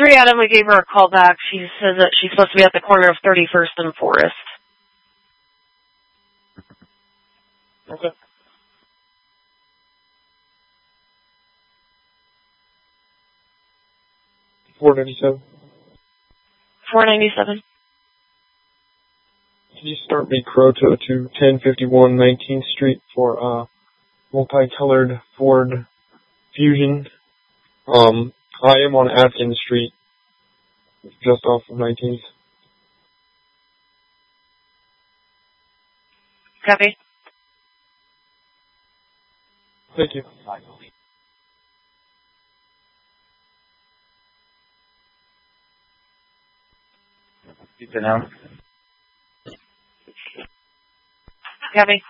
Adam, we gave her a call back. She says that she's supposed to be at the corner of 31st and Forest. Okay. $497. $497. Can you start me Croto to 1051 19th Street for multicolored Ford Fusion? I am on Atkins Street, just off of 19th. Copy. Thank you. Keep it now. Copy.